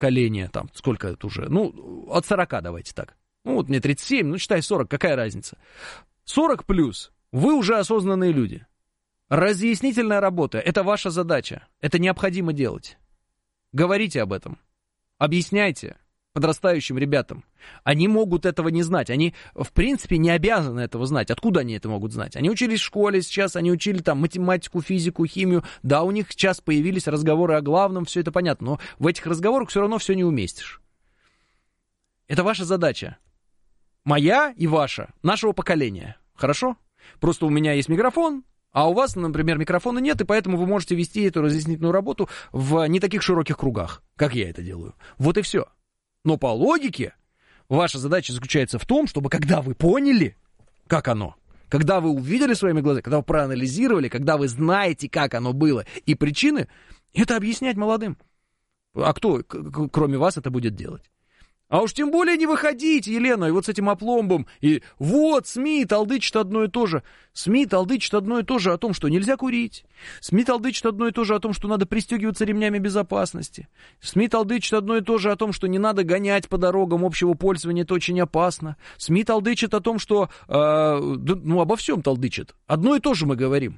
поколение, там, сколько это уже, ну, от 40 давайте так. Ну, вот мне 37, ну, считай 40, какая разница. 40 плюс, вы уже осознанные люди. Разъяснительная работа, это ваша задача, это необходимо делать. Говорите об этом, объясняйте подрастающим ребятам. Они могут этого не знать, они, в принципе, не обязаны этого знать. Откуда они это могут знать? Они учились в школе сейчас, они учили там математику, физику, химию. Да, у них сейчас появились разговоры о главном, все это понятно, но в этих разговорах все равно все не уместишь. Это ваша задача. Моя и ваша, нашего поколения. Хорошо? Просто у меня есть микрофон, а у вас, например, микрофона нет, и поэтому вы можете вести эту разъяснительную работу в не таких широких кругах, как я это делаю. Вот и все. Но по логике ваша задача заключается в том, чтобы когда вы поняли, как оно, когда вы увидели своими глазами, когда вы проанализировали, когда вы знаете, как оно было, и причины, это объяснять молодым. А кто, кроме вас, это будет делать? А уж тем более не выходите, Елена, и вот с этим опломбом, и вот СМИ толдычат одно и то же. СМИ толдычат одно и то же о том, что нельзя курить. СМИ толдычат одно и то же о том, что надо пристегиваться ремнями безопасности. СМИ толдычат одно и то же о том, что не надо гонять по дорогам общего пользования, это очень опасно. СМИ толдычат о том, что, обо всем толдычат. Одно и то же мы говорим.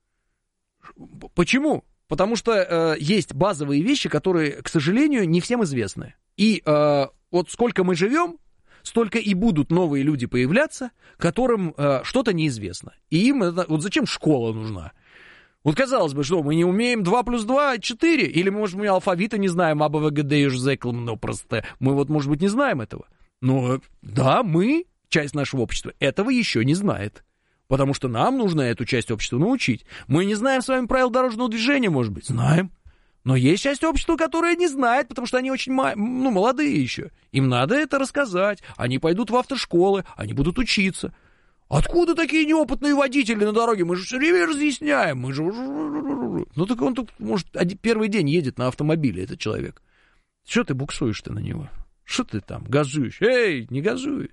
Почему? Потому что есть базовые вещи, которые, к сожалению, не всем известны. И вот сколько мы живем, столько и будут новые люди появляться, которым что-то неизвестно. И им это, вот зачем школа нужна? Вот казалось бы, что мы не умеем 2 плюс 2, 4, или, может, мы алфавита не знаем, но просто мы вот, может быть, не знаем этого. Но да, мы, часть нашего общества, этого еще не знает. Потому что нам нужно эту часть общества научить. Мы не знаем с вами правил дорожного движения, может быть, знаем. Но есть часть общества, которая не знает, потому что они очень молодые еще. Им надо это рассказать. Они пойдут в автошколы, они будут учиться. Откуда такие неопытные водители на дороге? Мы же все время разъясняем. Мы же... Ну так он тут, может, первый день едет на автомобиле, этот человек. Что ты буксуешь-то на него? Что ты там газуешь? Эй, не газуй.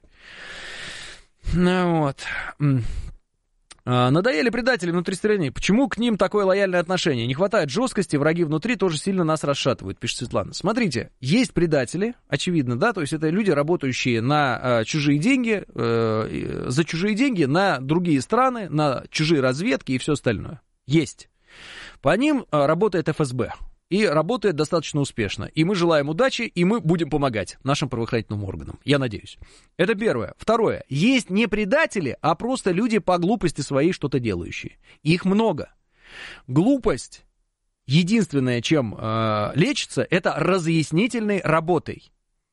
Ну вот... Надоели предатели внутри страны. Почему к ним такое лояльное отношение? Не хватает жесткости, враги внутри тоже сильно нас расшатывают, пишет Светлана. Смотрите, есть предатели, очевидно, да, то есть это люди, работающие на чужие деньги, за чужие деньги, на другие страны, на чужие разведки и все остальное. Есть. По ним работает ФСБ. И работает достаточно успешно. И мы желаем удачи, и мы будем помогать нашим правоохранительным органам. Я надеюсь. Это первое. Второе. Есть не предатели, а просто люди по глупости своей что-то делающие. Их много. Глупость, единственное, чем лечится, это разъяснительной работой.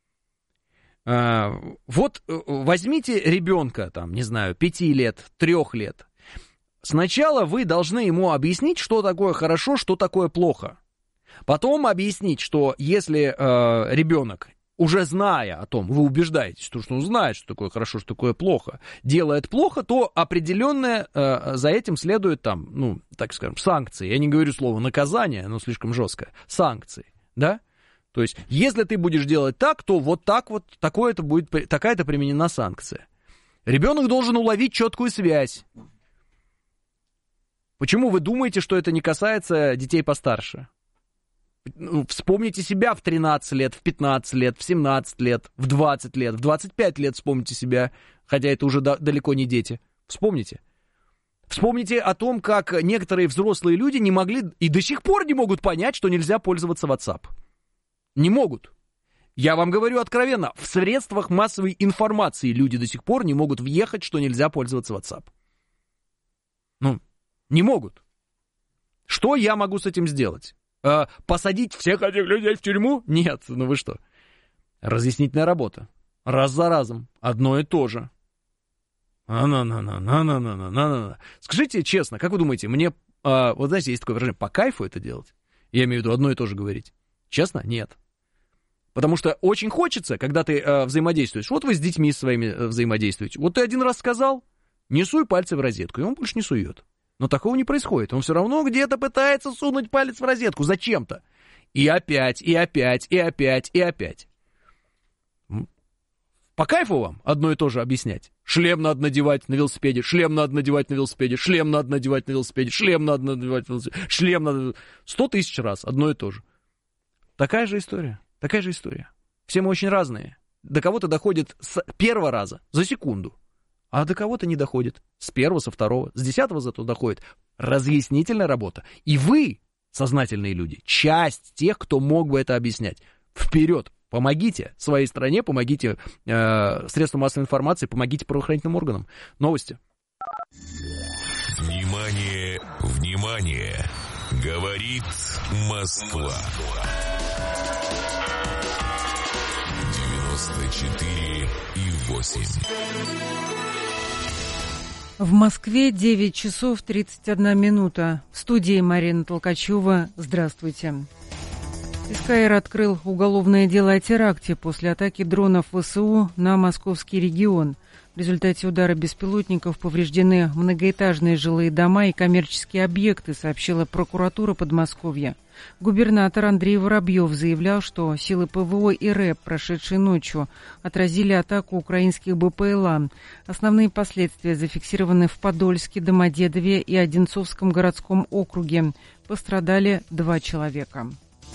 Вот возьмите ребенка, там, не знаю, 5 лет, 3 лет. Сначала вы должны ему объяснить, что такое хорошо, что такое плохо. Потом объяснить, что если ребенок, уже зная о том, вы убеждаетесь, что он знает, что такое хорошо, что такое плохо, делает плохо, то определенное за этим следует там, ну, так скажем, санкции. Я не говорю слово наказание, оно слишком жесткое. Санкции, да? То есть, если ты будешь делать так, то вот так вот, такая-то применена санкция. Ребенок должен уловить четкую связь. Почему вы думаете, что это не касается детей постарше? Вспомните себя в 13 лет, в 15 лет, в 17 лет, в 20 лет, в 25 лет вспомните себя, хотя это уже далеко не дети. Вспомните. Вспомните о том, как некоторые взрослые люди не могли и до сих пор не могут понять, что нельзя пользоваться WhatsApp. Не могут. Я вам говорю откровенно, в средствах массовой информации люди до сих пор не могут въехать, что нельзя пользоваться WhatsApp. Ну, не могут. Что я могу с этим сделать? Посадить всех этих людей в тюрьму? Нет, ну вы что? Разъяснительная работа. Раз за разом. Одно и то же. Скажите честно, как вы думаете, мне, вот знаете, есть такое выражение, по кайфу это делать? Я имею в виду одно и то же говорить. Честно? Нет. Потому что очень хочется, когда ты взаимодействуешь. Вот вы с детьми своими взаимодействуете. Вот ты один раз сказал, не суй пальцы в розетку, и он больше не сует. Но такого не происходит. Он все равно где-то пытается сунуть палец в розетку. Зачем-то. И опять, и опять, и опять, и опять. По кайфу вам одно и то же объяснять? Шлем надо надевать на велосипеде, шлем надо надевать на велосипеде, шлем надо надевать на велосипеде, шлем надо надевать на велосипеде, шлем надо... 100 000 раз одно и то же. Такая же история. Такая же история. Все мы очень разные. До кого-то доходит с первого раза, за секунду. А до кого-то не доходит. С первого, со второго, с 10-го зато доходит. Разъяснительная работа. И вы, сознательные люди, часть тех, кто мог бы это объяснять. Вперед! Помогите своей стране, помогите средствам массовой информации, помогите правоохранительным органам. Новости. Внимание, внимание! Говорит Москва. 94,8. В Москве 9 часов 31 минута. В студии Марина Толкачева. Здравствуйте. СКР открыл уголовное дело о теракте после атаки дронов ВСУ на московский регион. В результате удара беспилотников повреждены многоэтажные жилые дома и коммерческие объекты, сообщила прокуратура Подмосковья. Губернатор Андрей Воробьев заявлял, что силы ПВО и РЭБ, прошедшей ночью, отразили атаку украинских БПЛА. Основные последствия зафиксированы в Подольске, Домодедове и Одинцовском городском округе. Пострадали 2 человека.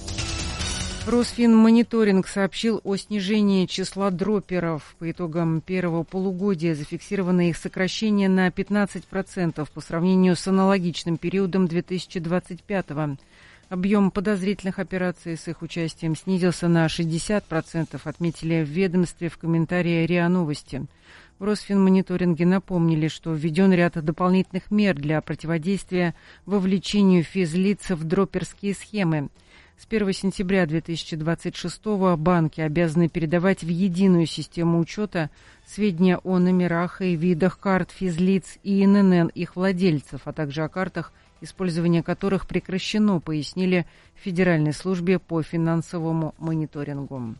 Росфинмониторинг сообщил о снижении числа дропперов. По итогам первого полугодия зафиксировано их сокращение на 15% по сравнению с аналогичным периодом 2025-го. Объем подозрительных операций с их участием снизился на 60%, отметили в ведомстве в комментарии РИА Новости. В Росфинмониторинге напомнили, что введен ряд дополнительных мер для противодействия вовлечению физлиц в дропперские схемы. С 1 сентября 2026-го банки обязаны передавать в единую систему учета сведения о номерах и видах карт физлиц и ИНН их владельцев, а также о картах, использование которых прекращено, пояснили в Федеральной службе по финансовому мониторингу.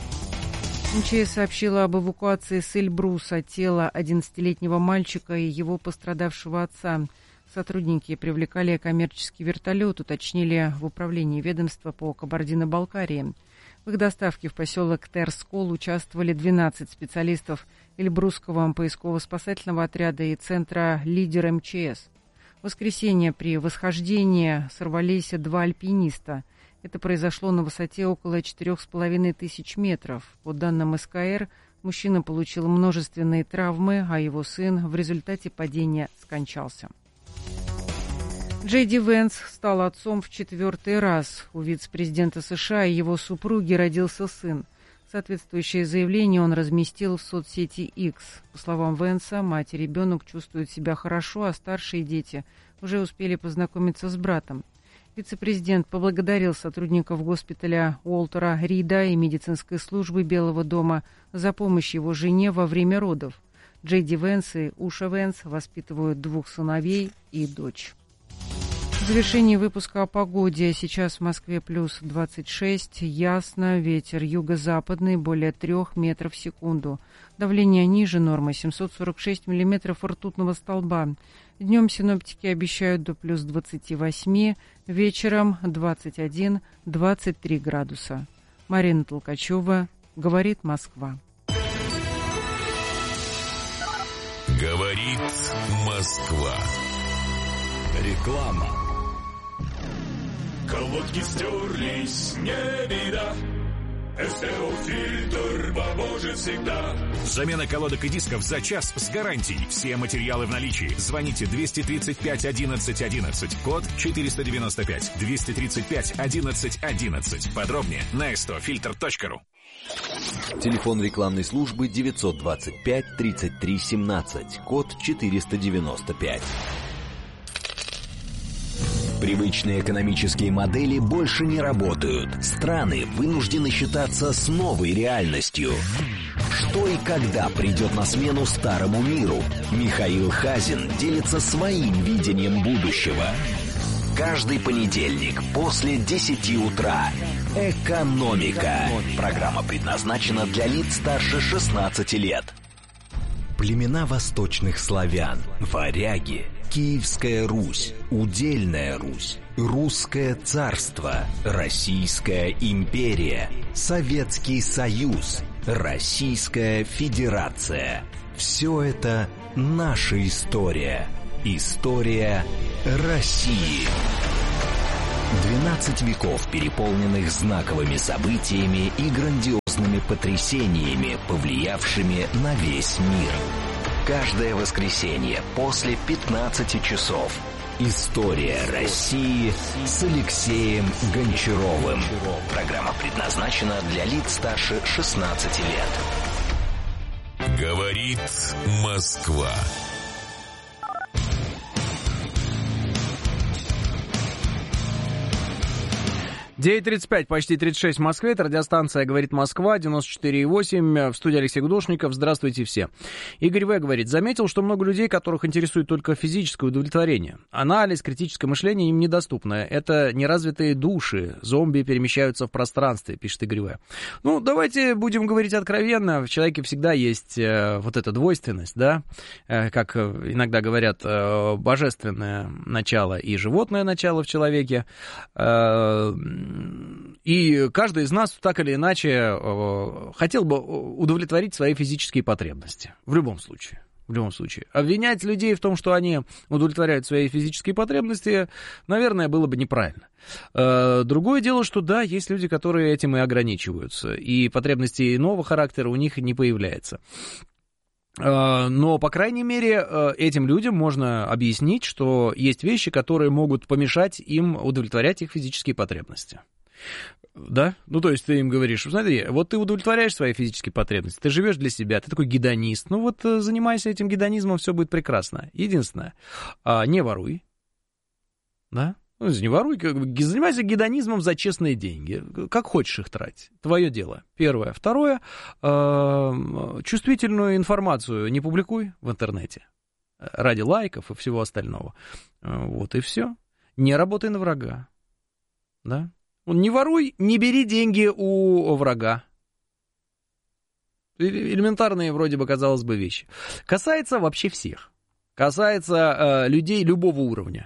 МЧС сообщила об эвакуации с Эльбруса тела 11-летнего мальчика и его пострадавшего отца. Сотрудники привлекали коммерческий вертолет, уточнили в управлении ведомства по Кабардино-Балкарии. В их доставке в поселок Терскол участвовали 12 специалистов Эльбрусского поисково-спасательного отряда и центра «Лидер МЧС». В воскресенье при восхождении сорвались 2 альпиниста. Это произошло на высоте около 4500 метров. По данным СКР, мужчина получил множественные травмы, а его сын в результате падения скончался. Джей Ди Венс стал отцом в 4-й раз. У вице-президента США и его супруги родился сын. Соответствующее заявление он разместил в соцсети X. По словам Венса, мать и ребенок чувствуют себя хорошо, а старшие дети уже успели познакомиться с братом. Вице-президент поблагодарил сотрудников госпиталя Уолтера Рида и медицинской службы Белого дома за помощь его жене во время родов. Джей Ди Венс и Уша Венс воспитывают 2 сыновей и дочь. В завершении выпуска о погоде. Сейчас в Москве плюс 26, ясно, ветер юго-западный, более 3 метров в секунду. Давление ниже нормы, 746 миллиметров ртутного столба. Днем синоптики обещают до плюс 28, вечером 21-23 градуса. Марина Толкачева, говорит Москва. Говорит Москва. Реклама. Колодки стерлись, не беда. СТО-фильтр поможет всегда. Замена колодок и дисков за час с гарантией. Все материалы в наличии. Звоните 235 11 11. Код 495. 235 11 11. Подробнее на stofilter.ru. Телефон рекламной службы 925 33 17. Код 495. Привычные экономические модели больше не работают. Страны вынуждены считаться с новой реальностью. Что и когда придет на смену старому миру? Михаил Хазин делится своим видением будущего. Каждый понедельник после 10 утра. «Экономика». Программа предназначена для лиц старше 16 лет. Племена восточных славян, варяги, Киевская Русь, Удельная Русь, Русское царство, Российская империя, Советский Союз, Российская Федерация. Все это наша история. История России. 12 веков, переполненных знаковыми событиями и грандиозными потрясениями, повлиявшими на весь мир. Каждое воскресенье после 15 часов. История России с Алексеем Гончаровым. Программа предназначена для лиц старше 16 лет. Говорит Москва. 9:35, почти 36 в Москве. Это радиостанция «Говорит Москва», 94,8. В студии Алексей Гудошников. Здравствуйте все. Игорь В. говорит: заметил, что много людей, которых интересует только физическое удовлетворение. Анализ, критическое мышление им недоступно. Это неразвитые души. Зомби перемещаются в пространстве, пишет Игорь В. Ну, давайте будем говорить откровенно. В человеке всегда есть вот эта двойственность, да? Как иногда говорят, божественное начало и животное начало в человеке. И каждый из нас так или иначе хотел бы удовлетворить свои физические потребности. В любом случае. В любом случае. Обвинять людей в том, что они удовлетворяют свои физические потребности, наверное, было бы неправильно. Другое дело, что да, есть люди, которые этим и ограничиваются, и потребностей иного характера у них не появляется. Но, по крайней мере, этим людям можно объяснить, что есть вещи, которые могут помешать им удовлетворять их физические потребности. Да? Ну, то есть ты им говоришь: смотри, вот ты удовлетворяешь свои физические потребности, ты живешь для себя, ты такой гедонист, ну вот занимайся этим гедонизмом, все будет прекрасно. Единственное, не воруй, да? Ну, не воруй, занимайся гедонизмом за честные деньги. Как хочешь их тратить. Твое дело. Первое. Второе. Чувствительную информацию не публикуй в интернете. Ради лайков и всего остального. Вот и все. Не работай на врага. Да? Не воруй, не бери деньги у врага. Элементарные, вроде бы, казалось бы, вещи. Касается вообще всех. Касается людей любого уровня.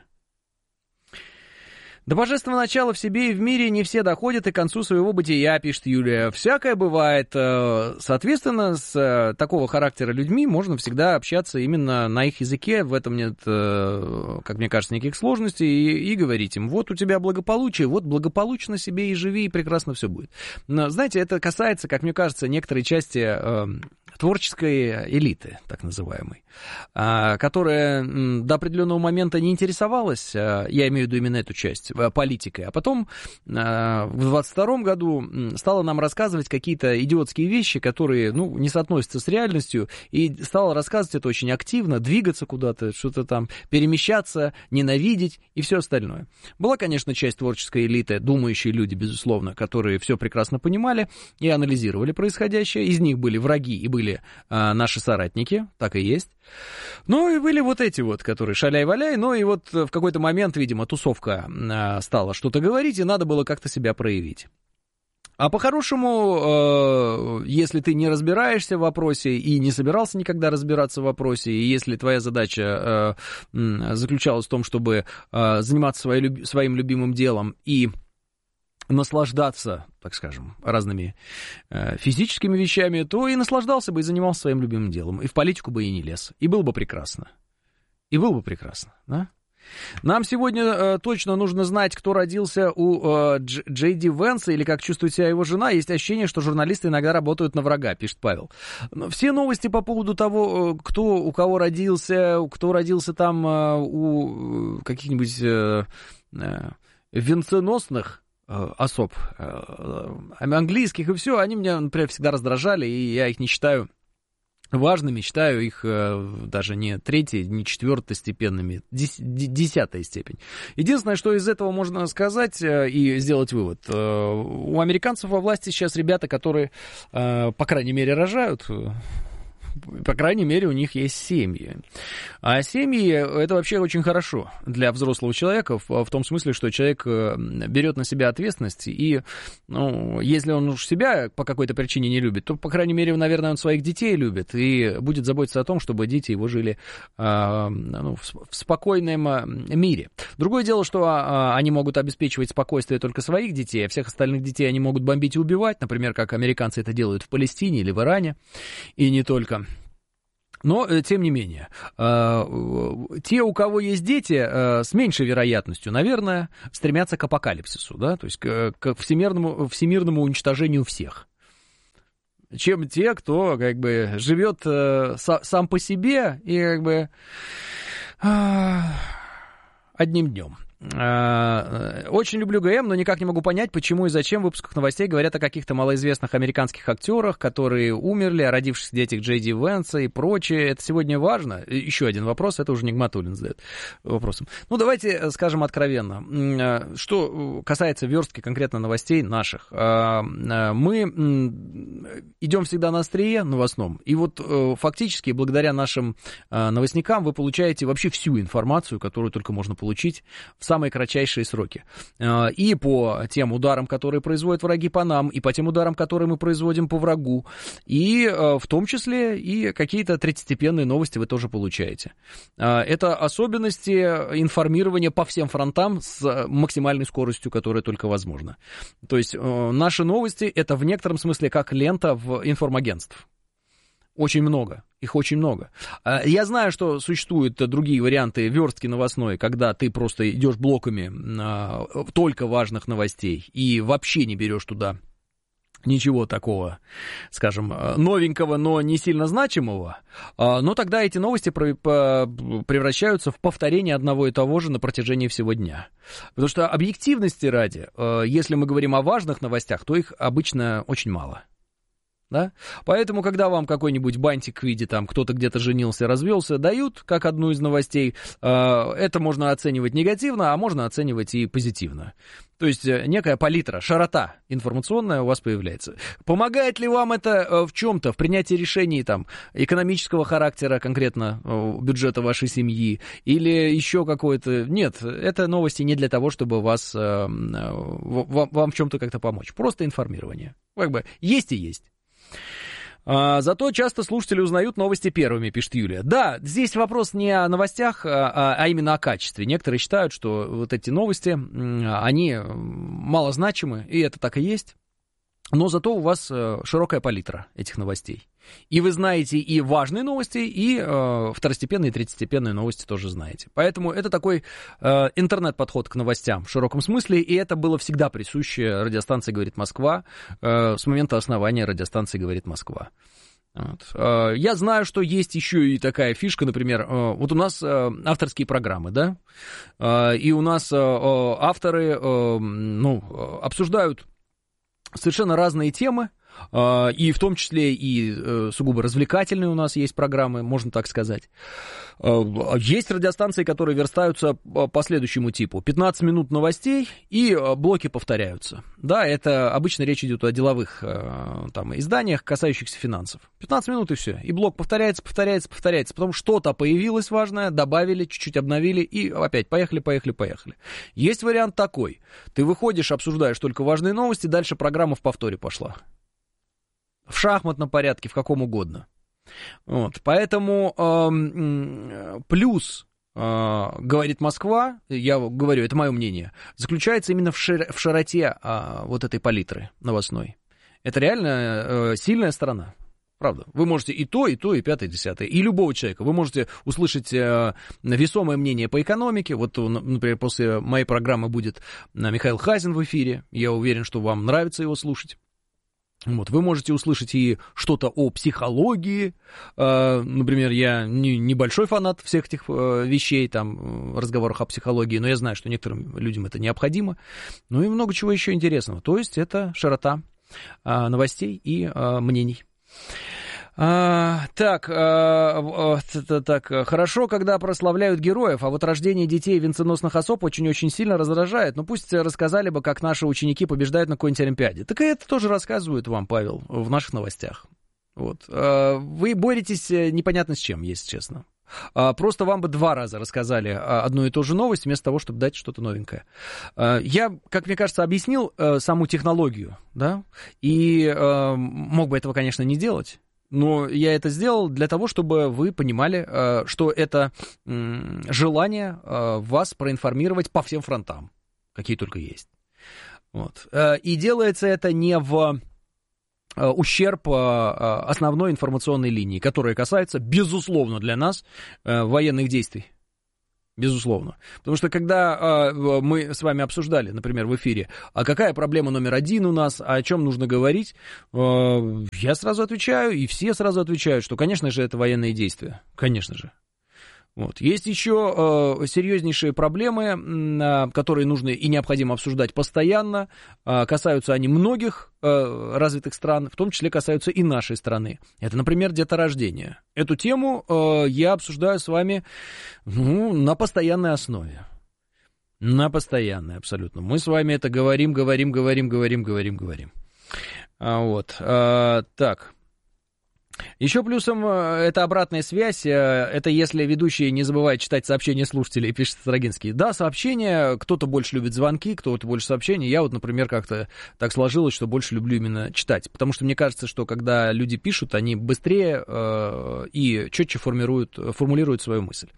До божественного начала в себе и в мире не все доходят и к концу своего бытия, пишет Юлия. Всякое бывает. Соответственно, с такого характера людьми можно всегда общаться именно на их языке. В этом нет, как мне кажется, никаких сложностей. И говорить им: вот у тебя благополучие, вот благополучно себе и живи, и прекрасно все будет. Но, знаете, это касается, как мне кажется, некоторой части творческой элиты, так называемой, которая до определенного момента не интересовалась, я имею в виду именно эту часть, политикой, а потом в 22-м году стала нам рассказывать какие-то идиотские вещи, которые, ну, не соотносятся с реальностью, и стала рассказывать это очень активно, двигаться куда-то, что-то там, перемещаться, ненавидеть и все остальное. Была, конечно, часть творческой элиты, думающие люди, безусловно, которые все прекрасно понимали и анализировали происходящее. Из них были враги и были наши соратники, так и есть. Ну и были вот эти вот, которые шаляй-валяй, ну и вот в какой-то момент, видимо, тусовка стала что-то говорить, и надо было как-то себя проявить. А по-хорошему, если ты не разбираешься в вопросе и не собирался никогда разбираться в вопросе, и если твоя задача заключалась в том, чтобы заниматься своим любимым делом и наслаждаться, так скажем, разными физическими вещами, то и наслаждался бы, и занимался своим любимым делом, и в политику бы и не лез, и было бы прекрасно. И было бы прекрасно, да? Нам сегодня точно нужно знать, кто родился у Джей Ди Венса, или как чувствует себя его жена. Есть ощущение, что журналисты иногда работают на врага, пишет Павел. Все новости по поводу того, кто у кого родился, кто родился там у каких-нибудь венценосных особ английских и все, они меня, например, всегда раздражали, и я их не считаю важными, считаю их даже не третьей, не четвертостепенными, 10-я степень. Единственное, что из этого можно сказать и сделать вывод: у американцев во власти сейчас ребята, которые, по крайней мере, рожают. По крайней мере, у них есть семьи. А семьи — это вообще очень хорошо для взрослого человека, в том смысле, что человек берет на себя ответственность, и, ну, если он уж себя по какой-то причине не любит, то, по крайней мере, наверное, он своих детей любит и будет заботиться о том, чтобы дети его жили в спокойном мире. Другое дело, что они могут обеспечивать спокойствие только своих детей, а всех остальных детей они могут бомбить и убивать, например, как американцы это делают в Палестине или в Иране, и не только. Но, тем не менее, те, у кого есть дети, с меньшей вероятностью, наверное, стремятся к апокалипсису, да, то есть к всемирному уничтожению всех, чем те, кто как бы живет сам по себе и как бы одним днем. Очень люблю ГМ, но никак не могу понять, почему и зачем в выпусках новостей говорят о каких-то малоизвестных американских актерах, которые умерли, о родившихся детях Джей Ди Венса и прочее. Это сегодня важно? Еще один вопрос, это уже Нигматуллин задает вопросом. Ну, давайте скажем откровенно. Что касается верстки конкретно новостей наших. Мы идем всегда на острие новостном, и вот фактически благодаря нашим новостникам вы получаете вообще всю информацию, которую только можно получить в самые кратчайшие сроки. И по тем ударам, которые производят враги по нам, и по тем ударам, которые мы производим по врагу, и в том числе и какие-то третьестепенные новости вы тоже получаете. Это особенности информирования по всем фронтам с максимальной скоростью, которая только возможна. То есть наши новости — это в некотором смысле как лента в информагентств. Очень много, их очень много. Я знаю, что существуют другие варианты верстки новостной, когда ты просто идешь блоками только важных новостей и вообще не берешь туда ничего такого, скажем, новенького, но не сильно значимого, но тогда эти новости превращаются в повторение одного и того же на протяжении всего дня. Потому что объективности ради, если мы говорим о важных новостях, то их обычно очень мало. Да? Поэтому, когда вам какой-нибудь бантик в виде, там, кто-то где-то женился, развелся, дают, как одну из новостей, это можно оценивать негативно, а можно оценивать и позитивно. То есть некая палитра, широта информационная у вас появляется. Помогает ли вам это в чем-то, в принятии решений там, экономического характера, конкретно бюджета вашей семьи, или еще какое-то... Нет, это новости не для того, чтобы вам в чем-то как-то помочь. Просто информирование. Как бы есть и есть. Зато часто слушатели узнают новости первыми, пишет Юлия. Да, здесь вопрос не о новостях, а именно о качестве. Некоторые считают, что вот эти новости, они малозначимы, и это так и есть. Но зато у вас широкая палитра этих новостей. И вы знаете и важные новости, и второстепенные, и третьестепенные новости тоже знаете. Поэтому это такой интернет-подход к новостям в широком смысле, и это было всегда присуще радиостанции «Говорит Москва» с момента основания радиостанции «Говорит Москва». Вот. Я знаю, что есть еще и такая фишка, например, вот у нас авторские программы, да, и у нас авторы обсуждают совершенно разные темы, и в том числе и сугубо развлекательные у нас есть программы, можно так сказать. Есть радиостанции, которые верстаются по следующему типу. 15 минут новостей, и блоки повторяются. Да, это обычно речь идет о деловых там, изданиях, касающихся финансов. 15 минут и все. И блок повторяется. Потом что-то появилось важное, добавили, чуть-чуть обновили, и опять поехали. Есть вариант такой. Ты выходишь, обсуждаешь только важные новости, дальше программа в повторе пошла. В шахматном порядке, в каком угодно. Вот. Поэтому плюс, говорит Москва, я говорю, это мое мнение, заключается именно в широте вот этой палитры новостной. Это реально сильная сторона. Правда. Вы можете и то, и пятое, и десятое. И любого человека. Вы можете услышать весомое мнение по экономике. Вот, например, после моей программы будет Михаил Хазин в эфире. Я уверен, что вам нравится его слушать. Вот, вы можете услышать и что-то о психологии. Например, я небольшой фанат всех этих вещей, там, разговорах о психологии, но я знаю, что некоторым людям это необходимо. Ну и много чего еще интересного. То есть это широта новостей и мнений. Так, хорошо, когда прославляют героев, а вот рождение детей венценосных особ очень-очень сильно раздражает. Ну, пусть рассказали бы, как наши ученики побеждают на какой-нибудь Олимпиаде. Так и это тоже рассказывают вам, Павел, в наших новостях. Вот. Вы боретесь непонятно с чем, если честно. Просто вам бы 2 раза рассказали одну и ту же новость, вместо того, чтобы дать что-то новенькое. Я, как мне кажется, объяснил саму технологию, да, и мог бы этого, конечно, не делать. Но я это сделал для того, чтобы вы понимали, что это желание вас проинформировать по всем фронтам, какие только есть. Вот. И делается это не в ущерб основной информационной линии, которая касается, безусловно, для нас военных действий. Безусловно. Потому что когда мы с вами обсуждали, например, в эфире, а какая проблема номер один у нас, о чем нужно говорить, я сразу отвечаю, и все сразу отвечают, что, конечно же, это военные действия. Конечно же. Вот. Есть еще серьезнейшие проблемы, которые нужно и необходимо обсуждать постоянно. Касаются они многих развитых стран, в том числе касаются и нашей страны. Это, например, деторождение. Эту тему я обсуждаю с вами на постоянной основе. На постоянной, абсолютно. Мы с вами это говорим. Вот. Так. Еще плюсом это обратная связь, это если ведущий не забывает читать сообщения слушателей, пишет Строгинский. Да, сообщения, кто-то больше любит звонки, кто-то больше сообщений. Я вот, например, как-то так сложилось, что больше люблю именно читать, потому что мне кажется, что когда люди пишут, они быстрее и четче формулируют свою мысль.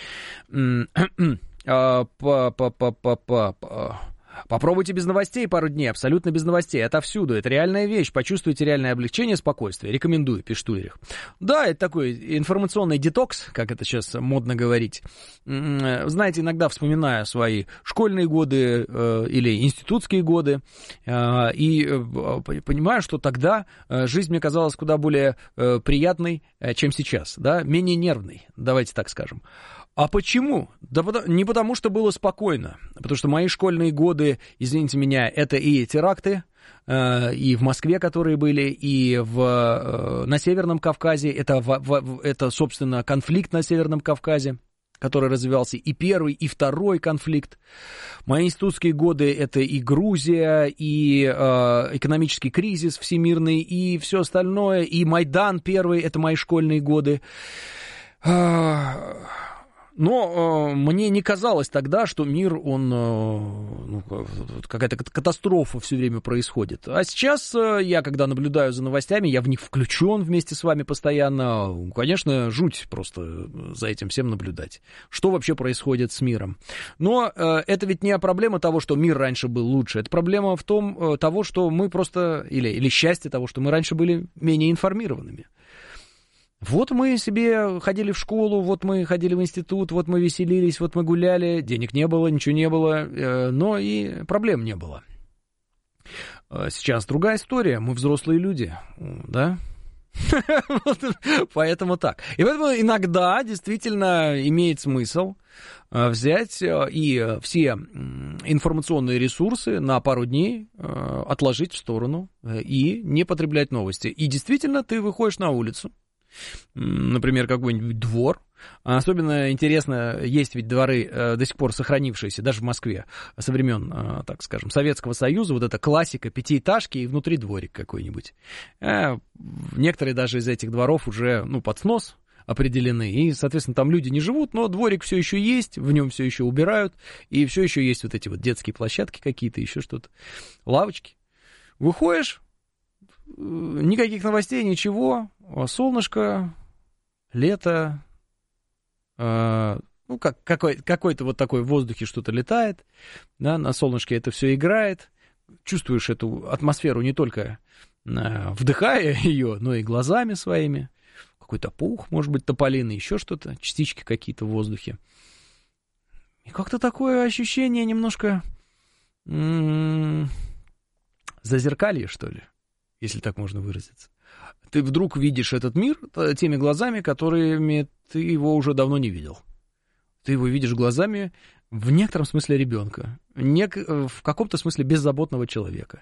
Попробуйте без новостей пару дней, абсолютно без новостей, отовсюду, это реальная вещь, почувствуйте реальное облегчение, спокойствие, рекомендую, пишет Ульрих. Да, это такой информационный детокс, как это сейчас модно говорить. Знаете, иногда вспоминаю свои школьные годы или институтские годы, и понимаю, что тогда жизнь мне казалась куда более приятной, чем сейчас, да, менее нервной, давайте так скажем. А почему? Да не потому, что было спокойно. Потому что мои школьные годы, извините меня, это и теракты, и в Москве, которые были, и на Северном Кавказе, это, собственно, конфликт на Северном Кавказе, который развивался, и первый, и второй конфликт. Мои институтские годы — это и Грузия, и экономический кризис всемирный, и все остальное, и Майдан первый — это мои школьные годы. Но мне не казалось тогда, что мир, какая-то катастрофа все время происходит. А сейчас я, когда наблюдаю за новостями, я в них включен вместе с вами постоянно. Конечно, жуть просто за этим всем наблюдать. Что вообще происходит с миром? Но это ведь не проблема того, что мир раньше был лучше. Это проблема в том, того, что мы просто, или счастье того, что мы раньше были менее информированными. Вот мы себе ходили в школу, вот мы ходили в институт, вот мы веселились, вот мы гуляли, денег не было, ничего не было, но и проблем не было. Сейчас другая история, мы взрослые люди, да? Поэтому так. И поэтому иногда действительно имеет смысл взять и все информационные ресурсы на пару дней отложить в сторону и не потреблять новости. И действительно ты выходишь на улицу, например, какой-нибудь двор. Особенно интересно, есть ведь дворы до сих пор сохранившиеся, даже в Москве, со времен, так скажем, Советского Союза. Вот эта классика, пятиэтажки и внутри дворик какой-нибудь. Некоторые даже из этих дворов уже, под снос определены. И, соответственно, там люди не живут, но дворик все еще есть, в нем все еще убирают. И все еще есть вот эти вот детские площадки какие-то, еще что-то, лавочки. Выходишь, никаких новостей, ничего, солнышко, лето, какой-то вот такой в воздухе что-то летает, да, на солнышке это все играет, чувствуешь эту атмосферу не только вдыхая ее, но и глазами своими, какой-то пух, может быть, тополиный, еще что-то, частички какие-то в воздухе. И как-то такое ощущение немножко зазеркалье, что ли, если так можно выразиться. Ты вдруг видишь этот мир теми глазами, которыми ты его уже давно не видел. Ты его видишь глазами в некотором смысле ребенка, в каком-то смысле беззаботного человека.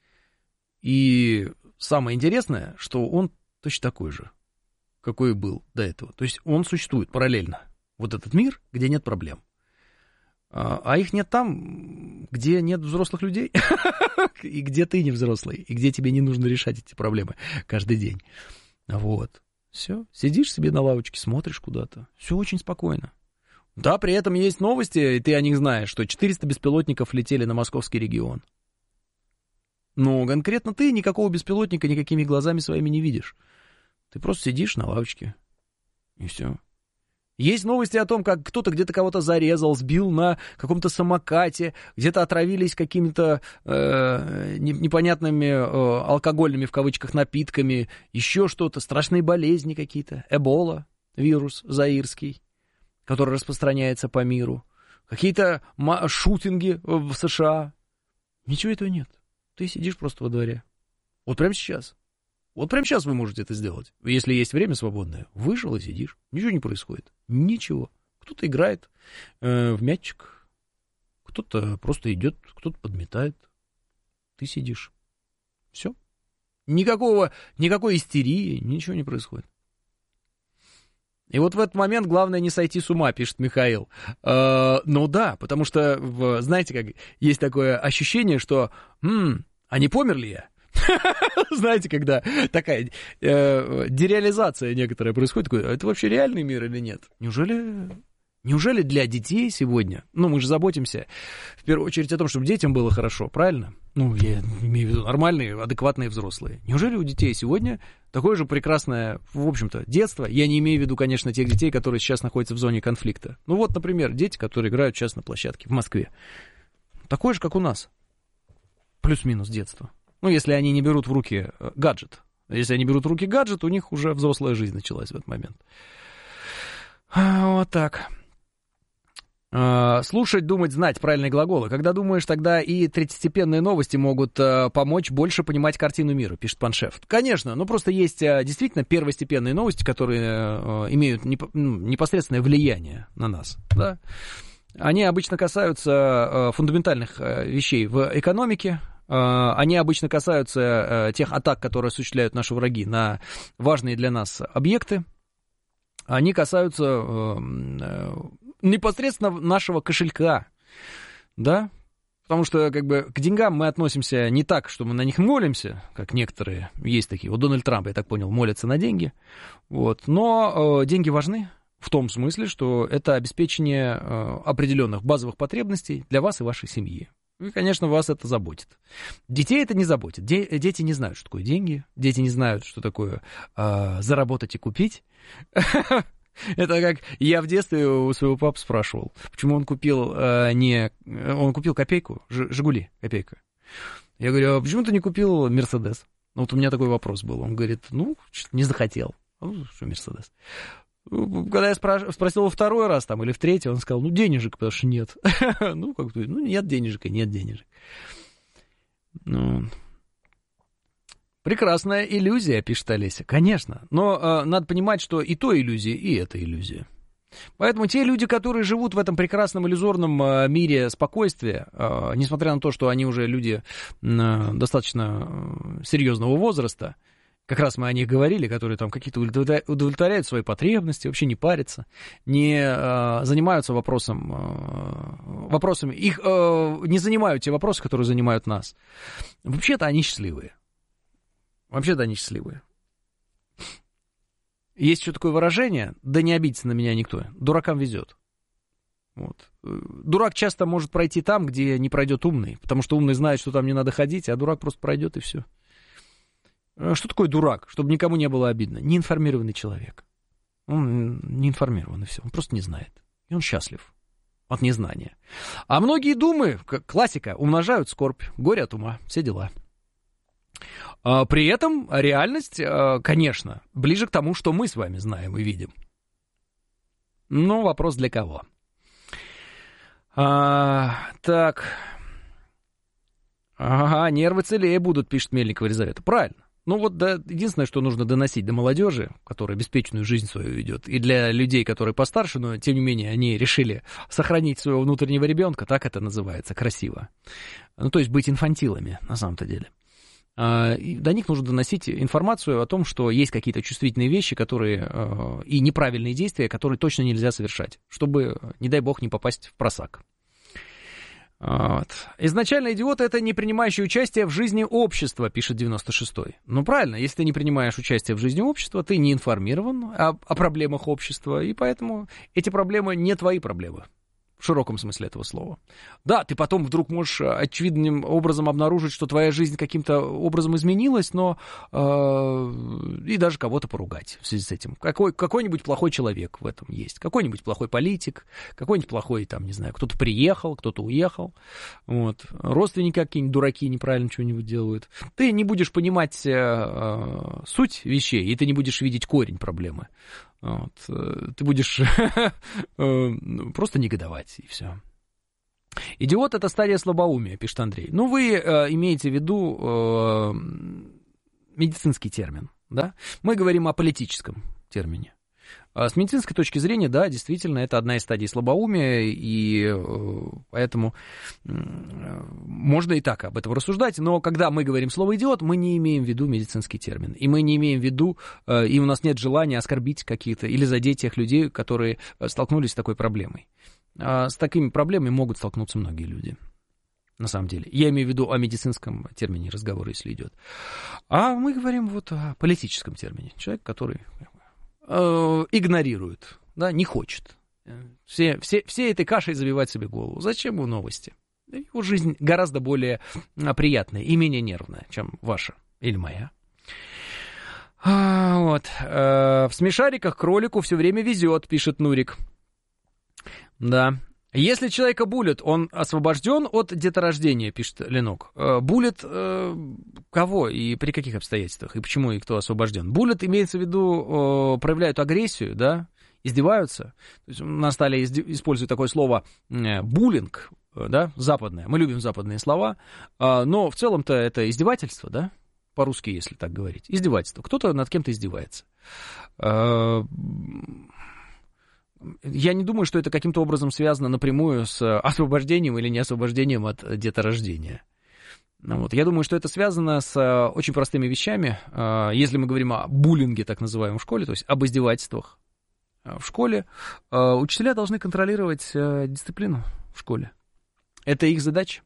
И самое интересное, что он точно такой же, какой и был до этого. То есть он существует параллельно. Вот этот мир, где нет проблем. А их нет там, где нет взрослых людей, и где ты не взрослый, и где тебе не нужно решать эти проблемы каждый день. Вот. Все. Сидишь себе на лавочке, смотришь куда-то. Все очень спокойно. Да, при этом есть новости, и ты о них знаешь, что 400 беспилотников летели на московский регион. Но конкретно ты никакого беспилотника никакими глазами своими не видишь. Ты просто сидишь на лавочке, и все. Есть новости о том, как кто-то где-то кого-то зарезал, сбил на каком-то самокате, где-то отравились какими-то непонятными алкогольными, в кавычках, напитками, еще что-то, страшные болезни какие-то, Эбола, вирус заирский, который распространяется по миру, какие-то шутинги в США. Ничего этого нет. Ты сидишь просто во дворе. Вот прямо сейчас. Вот прямо сейчас вы можете это сделать. Если есть время свободное, вышел и сидишь. Ничего не происходит. Ничего. Кто-то играет в мячик, кто-то просто идет, кто-то подметает. Ты сидишь. Все. Никакой истерии, ничего не происходит. И вот в этот момент главное не сойти с ума, пишет Михаил. Ну да, потому что, знаете, как есть такое ощущение, что а не помер ли я? Знаете, когда такая дереализация некоторая происходит, это вообще реальный мир или нет? Неужели для детей сегодня, мы же заботимся в первую очередь о том, чтобы детям было хорошо, правильно? Я имею в виду нормальные, адекватные взрослые. Неужели у детей сегодня такое же прекрасное, в общем-то, детство? Я не имею в виду, конечно, тех детей, которые сейчас находятся в зоне конфликта. Например, дети, которые играют сейчас на площадке в Москве. Такое же, как у нас. Плюс-минус детство. Если они не берут в руки гаджет. Если они берут в руки гаджет, у них уже взрослая жизнь началась в этот момент. Вот так. Слушать, думать, знать — правильные глаголы. Когда думаешь, тогда и третьестепенные новости могут помочь больше понимать картину мира, пишет Паншеф. Конечно, просто есть действительно первостепенные новости, которые имеют непосредственное влияние на нас. Да? Они обычно касаются фундаментальных вещей в экономике. Они обычно касаются тех атак, которые осуществляют наши враги на важные для нас объекты. Они касаются непосредственно нашего кошелька, да? Потому что, к деньгам мы относимся не так, что мы на них молимся, как некоторые есть такие. Вот Дональд Трамп, я так понял, молится на деньги. Но деньги важны в том смысле, что это обеспечение определенных базовых потребностей для вас и вашей семьи. И, конечно, вас это заботит. Детей это не заботит. Дети не знают, что такое деньги. Дети не знают, что такое заработать и купить. Это как я в детстве у своего папы спрашивал, почему он купил Он купил копейку, «Жигули», копейка. Я говорю, а почему ты не купил «Мерседес»? У меня такой вопрос был. Он говорит, не захотел. Что «Мерседес»? Когда я спросил во второй раз или в третий, он сказал, денежек, потому что нет. Нет денежек и нет денежек. Прекрасная иллюзия, пишет Олеся. Конечно, но надо понимать, что и то иллюзия, и это иллюзия. Поэтому те люди, которые живут в этом прекрасном иллюзорном мире спокойствия, несмотря на то, что они уже люди достаточно серьезного возраста, как раз мы о них говорили, которые там какие-то удовлетворяют свои потребности, вообще не парятся, не занимаются вопросами, их не занимают те вопросы, которые занимают нас. Вообще-то они счастливые. Есть еще такое выражение, да не обидится на меня никто, дуракам везет. Дурак часто может пройти там, где не пройдет умный, потому что умный знает, что там не надо ходить, а дурак просто пройдет и все. Что такое дурак? Чтобы никому не было обидно. Неинформированный человек. Он не информирован, и все. Он просто не знает. И он счастлив от незнания. А многие думы, классика, умножают скорбь, горе от ума, все дела. При этом реальность, конечно, ближе к тому, что мы с вами знаем и видим. Но вопрос для кого? Так. Ага, нервы целее будут, пишет Мельникова Елизавета. Правильно. Единственное, что нужно доносить до молодежи, которая беспечную жизнь свою ведет, и для людей, которые постарше, но, тем не менее, они решили сохранить своего внутреннего ребенка, так это называется, красиво. То есть быть инфантилами, на самом-то деле. И до них нужно доносить информацию о том, что есть какие-то чувствительные вещи, которые и неправильные действия, которые точно нельзя совершать, чтобы, не дай бог, не попасть в просак. Изначально идиот — это не принимающий участие в жизни общества, пишет 96-й. Правильно, если ты не принимаешь участие в жизни общества, ты не информирован о проблемах общества, и поэтому эти проблемы не твои проблемы. В широком смысле этого слова. Да, ты потом вдруг можешь очевидным образом обнаружить, что твоя жизнь каким-то образом изменилась, но и даже кого-то поругать в связи с этим. Какой-нибудь плохой человек в этом есть, какой-нибудь плохой политик, какой-нибудь плохой, там, не знаю, кто-то приехал, кто-то уехал, вот. Родственники какие-нибудь дураки неправильно что-нибудь делают. Ты не будешь понимать суть вещей, и ты не будешь видеть корень проблемы. Вот. Ты будешь просто негодовать, и все. Идиот — это стадия слабоумия, пишет Андрей. Ну, вы имеете в виду медицинский термин, да? Мы говорим о политическом термине. С медицинской точки зрения, да, действительно, это одна из стадий слабоумия, и поэтому можно и так об этом рассуждать, но когда мы говорим слово «идиот», мы не имеем в виду медицинский термин, и мы не имеем в виду, и у нас нет желания оскорбить какие-то или задеть тех людей, которые столкнулись с такой проблемой. С такими проблемами могут столкнуться многие люди, на самом деле. Я имею в виду о медицинском термине разговора, если идет. А мы говорим вот о политическом термине. Человек, который игнорирует, да, не хочет. Все этой кашей забивать себе голову. Зачем ему новости? Его жизнь гораздо более приятная и менее нервная, чем ваша или моя. Вот. В смешариках кролику все время везет, пишет Нурик. Да. Если человека булят, он освобожден от деторождения, пишет Ленок. Булят кого и при каких обстоятельствах, и почему, и кто освобожден? Булят, имеется в виду, проявляют агрессию, да, издеваются. То есть у нас стали использовать такое слово буллинг, да, западное. Мы любим западные слова, но в целом-то это издевательство, да, по-русски, если так говорить. Издевательство. Кто-то над кем-то издевается. Я не думаю, что это каким-то образом связано напрямую с освобождением или неосвобождением от деторождения. Вот. Я думаю, что это связано с очень простыми вещами. Если мы говорим о буллинге, так называемом, в школе, то есть об издевательствах в школе, учителя должны контролировать дисциплину в школе. Это их задача.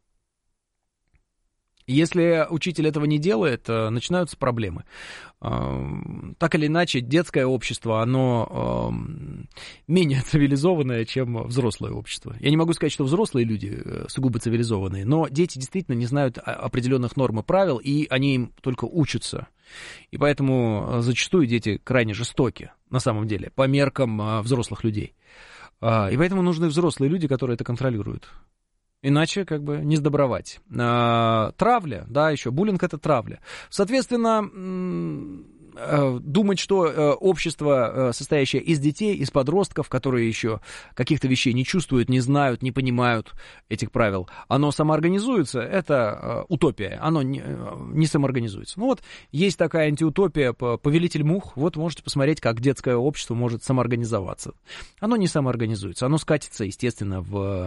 Если учитель этого не делает, начинаются проблемы. Так или иначе, детское общество, оно менее цивилизованное, чем взрослое общество. Я не могу сказать, что взрослые люди сугубо цивилизованные, но дети действительно не знают определенных норм и правил, и они им только учатся. И поэтому зачастую дети крайне жестоки, на самом деле, по меркам взрослых людей. И поэтому нужны взрослые люди, которые это контролируют. Иначе как бы не сдобровать. Травля, да, еще буллинг — это травля. Соответственно, думать, что общество, состоящее из детей, из подростков, которые еще каких-то вещей не чувствуют, не знают, не понимают этих правил, оно самоорганизуется, это утопия, оно не самоорганизуется. Ну вот, есть такая антиутопия «Повелитель мух», вот можете посмотреть, как детское общество может самоорганизоваться. Оно не самоорганизуется, оно скатится, естественно,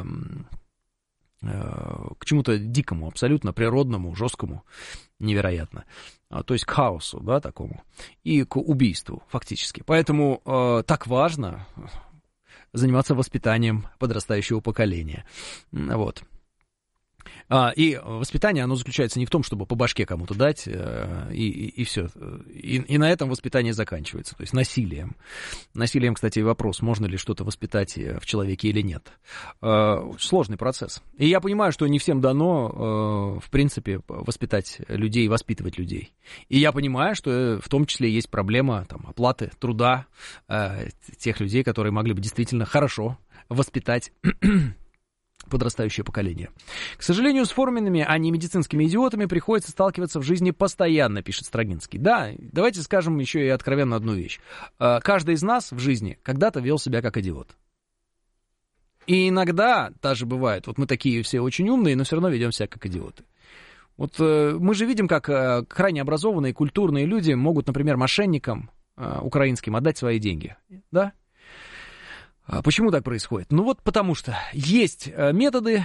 к чему-то дикому, абсолютно природному, жесткому, невероятно. То есть к хаосу, да, такому, и к убийству, фактически. Поэтому так важно заниматься воспитанием подрастающего поколения. Вот. И воспитание, оно заключается не в том, чтобы по башке кому-то дать, и все. И на этом воспитание заканчивается, то есть насилием. Насилием, кстати, вопрос, можно ли что-то воспитать в человеке или нет. Сложный процесс. И я понимаю, что не всем дано, в принципе, воспитать людей, воспитывать людей. И я понимаю, что в том числе есть проблема там, оплаты труда тех людей, которые могли бы действительно хорошо воспитать подрастающее поколение. К сожалению, с форменными, а не медицинскими идиотами приходится сталкиваться в жизни постоянно, пишет Строгинский. Да, давайте скажем еще и откровенно одну вещь. Каждый из нас в жизни когда-то вел себя как идиот. И иногда даже бывает, вот мы такие все очень умные, но все равно ведем себя как идиоты. Вот мы же видим, как крайне образованные, культурные люди могут, например, мошенникам украинским отдать свои деньги. Да? Почему так происходит? Ну вот потому что есть методы,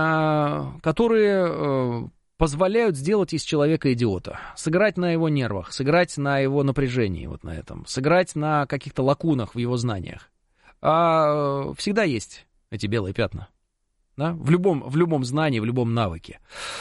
которые позволяют сделать из человека идиота. Сыграть на его нервах, сыграть на его напряжении, вот на этом, сыграть на каких-то лакунах в его знаниях. Всегда есть эти белые пятна. Да? В любом знании, в любом навыке.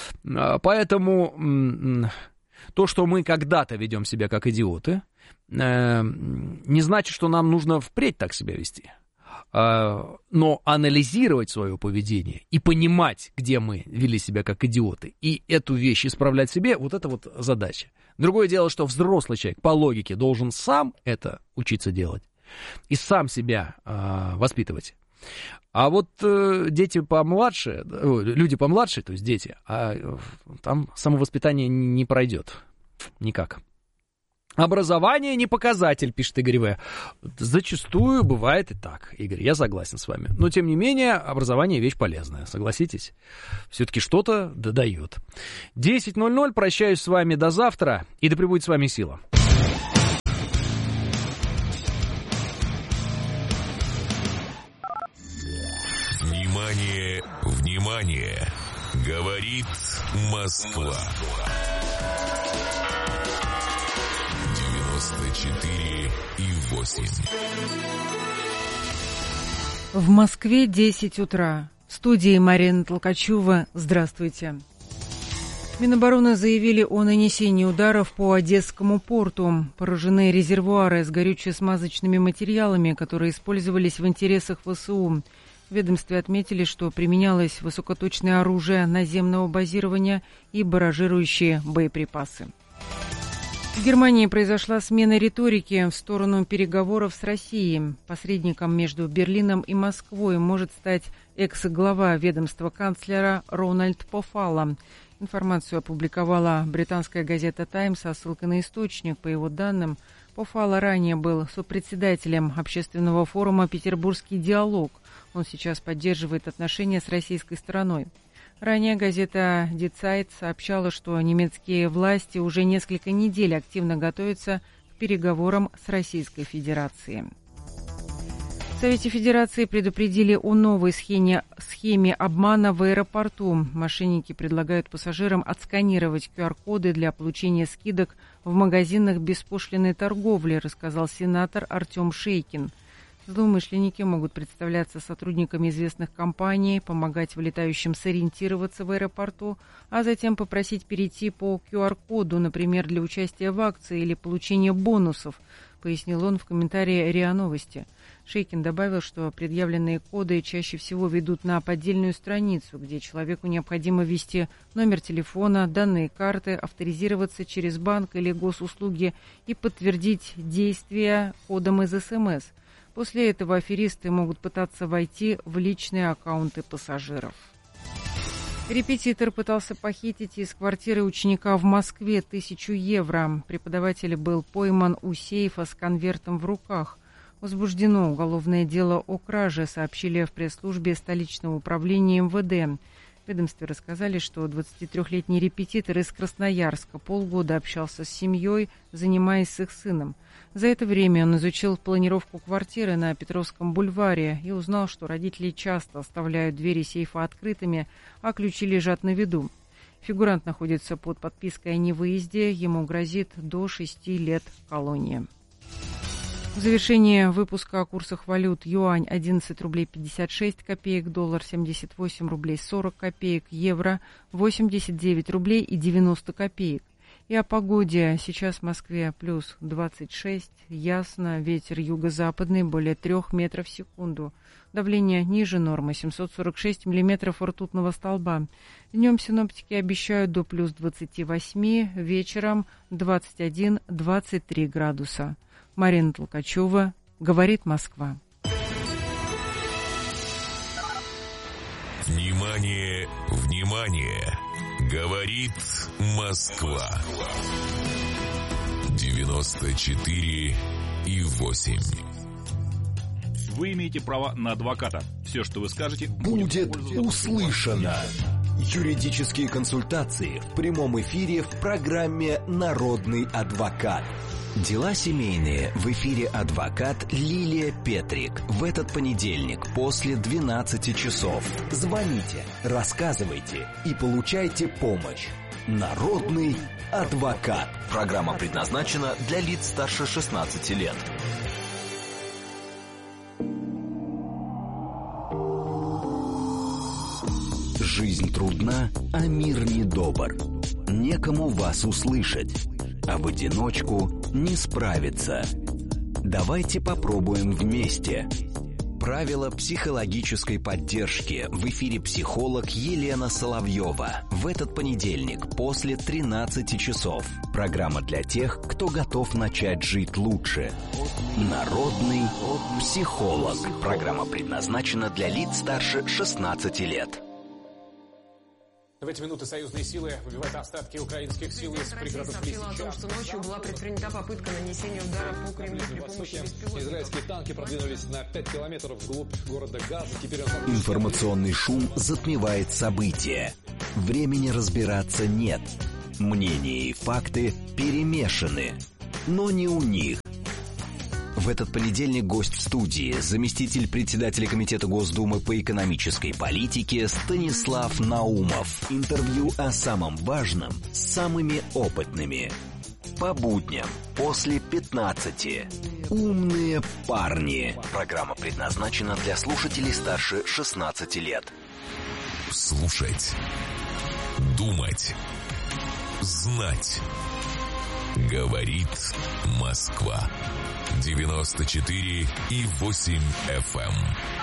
Поэтому то, что мы когда-то ведем себя как идиоты, не значит, что нам нужно впредь так себя вести. Но анализировать свое поведение и понимать, где мы вели себя как идиоты, и эту вещь исправлять себе, вот это вот задача. Другое дело, что взрослый человек по логике должен сам это учиться делать и сам себя воспитывать. А вот дети помладше, люди помладше, то есть дети, там самовоспитание не пройдет никак. Образование не показатель, пишет Игорь В. Зачастую бывает и так, Игорь, я согласен с вами. Но, тем не менее, образование вещь полезная, согласитесь? Все-таки что-то додает. 10:00, прощаюсь с вами до завтра, и да пребудет с вами сила. Внимание, внимание! Говорит Москва. 94,8. В Москве 10 утра. В студии Марина Толкачева. Здравствуйте. Минобороны заявили о нанесении ударов по Одесскому порту. Поражены резервуары с горюче-смазочными материалами, которые использовались в интересах ВСУ. В ведомстве отметили, что применялось высокоточное оружие наземного базирования и барражирующие боеприпасы. В Германии произошла смена риторики в сторону переговоров с Россией. Посредником между Берлином и Москвой может стать экс-глава ведомства канцлера Рональд Пофалло. Информацию опубликовала британская газета «Таймс» со ссылкой на источник. По его данным, Пофалло ранее был сопредседателем общественного форума «Петербургский диалог». Он сейчас поддерживает отношения с российской стороной. Ранее газета Die Zeit сообщала, что немецкие власти уже несколько недель активно готовятся к переговорам с Российской Федерацией. В Совете Федерации предупредили о новой схеме обмана в аэропорту. Мошенники предлагают пассажирам отсканировать QR-коды для получения скидок в магазинах беспошлинной торговли, рассказал сенатор Артем Шейкин. Злоумышленники могут представляться сотрудниками известных компаний, помогать вылетающим сориентироваться в аэропорту, а затем попросить перейти по QR-коду, например, для участия в акции или получения бонусов, пояснил он в комментарии РИА Новости. Шейкин добавил, что предъявленные коды чаще всего ведут на поддельную страницу, где человеку необходимо ввести номер телефона, данные карты, авторизироваться через банк или госуслуги и подтвердить действия кодом из СМС. После этого аферисты могут пытаться войти в личные аккаунты пассажиров. Репетитор пытался похитить из квартиры ученика в Москве 1000 евро. Преподаватель был пойман у сейфа с конвертом в руках. Возбуждено уголовное дело о краже, сообщили в пресс-службе столичного управления МВД. В ведомстве рассказали, что 23-летний репетитор из Красноярска полгода общался с семьей, занимаясь с их сыном. За это время он изучил планировку квартиры на Петровском бульваре и узнал, что родители часто оставляют двери сейфа открытыми, а ключи лежат на виду. Фигурант находится под подпиской о невыезде, ему грозит до 6 лет колонии. В завершении выпуска о курсах валют: юань 11 рублей 56 копеек, доллар 78 рублей 40 копеек, евро 89 рублей и 90 копеек. И о погоде. Сейчас в Москве плюс 26, ясно, ветер юго-западный более 3 метров в секунду. Давление ниже нормы 746 миллиметров ртутного столба. Днем синоптики обещают до плюс 28, вечером 21-23 градуса. Марина Толкачева, говорит Москва. Внимание, внимание! Говорит Москва. 94,8. Вы имеете право на адвоката. Все, что вы скажете, будет услышано. Юридические консультации в прямом эфире в программе «Народный адвокат». Дела семейные в эфире адвокат Лилия Петрик. В этот понедельник после 12 часов. Звоните, рассказывайте и получайте помощь. Народный адвокат. Программа предназначена для лиц старше 16 лет. Жизнь трудна, а мир недобр. Некому вас услышать, а в одиночку не справиться. Давайте попробуем вместе. Правила психологической поддержки. В эфире психолог Елена Соловьева. В этот понедельник после 13 часов. Программа для тех, кто готов начать жить лучше. Народный психолог. Программа предназначена для лиц старше 16 лет. В эти минуты союзные силы выбивают остатки украинских сил из пригородов Лисичанска. о том, что ночью была предпринята попытка нанесения удара по Кремлю при помощи беспилотников. Израильские танки продвинулись на 5 километров вглубь города Газа. Теперь Информационный шум затмевает события. Времени разбираться нет. Мнения и факты перемешаны. Но не у них. В этот понедельник гость в студии, заместитель председателя Комитета Госдумы по экономической политике Станислав Наумов. Интервью о самом важном с самыми опытными. По будням после 15. Умные парни. Программа предназначена для слушателей старше 16 лет. Слушать. Думать. Знать. Говорит Москва. 94,8 FM.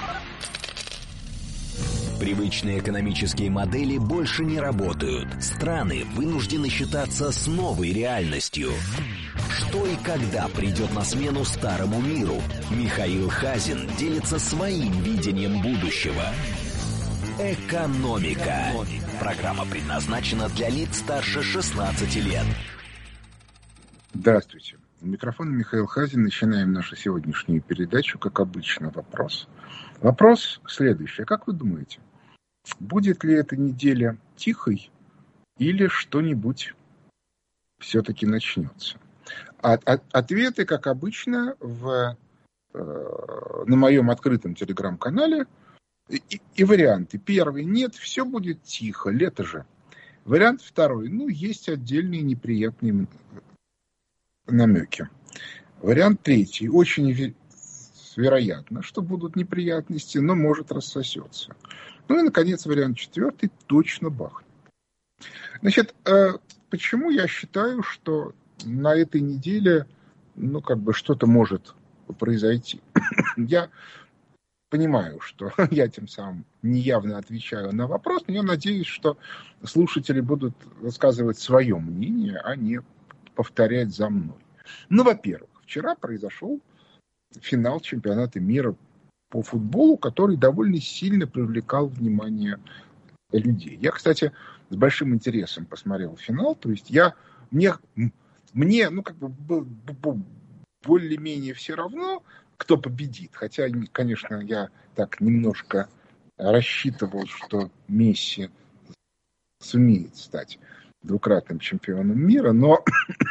Привычные экономические модели больше не работают. Страны вынуждены считаться с новой реальностью. Что и когда придет на смену старому миру? Михаил Хазин делится своим видением будущего. Экономика. Программа предназначена для лиц старше 16 лет. Здравствуйте. У микрофона Михаил Хазин. Начинаем нашу сегодняшнюю передачу. Как обычно, вопрос. Вопрос следующий. Как вы думаете, будет ли эта неделя тихой или что-нибудь все-таки начнется? Ответы, как обычно, на моем открытом телеграм-канале. И варианты. Первый. Нет, все будет тихо. Лето же. Вариант второй. Есть отдельные неприятные намеки. Вариант третий. Очень вероятно, что будут неприятности, но может рассосется. И, наконец, вариант четвертый. Точно бахнет. Значит, почему я считаю, что на этой неделе, что-то может произойти? Я понимаю, что я тем самым неявно отвечаю на вопрос, но я надеюсь, что слушатели будут высказывать свое мнение, а не повторять за мной. Во-первых, вчера произошел финал чемпионата мира по футболу, который довольно сильно привлекал внимание людей. Я, кстати, с большим интересом посмотрел финал, то есть мне было более-менее все равно, кто победит. Хотя, конечно, я так немножко рассчитывал, что Месси сумеет стать двукратным чемпионом мира, но